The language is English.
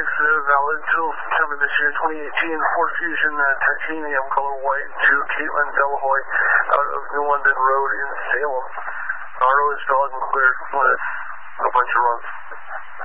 valid until September this year, 2018. Ford Fusion titanium color white to Caitlin Delahoy out of New London Road in Salem. RO is valid and clear with a bunch of runs.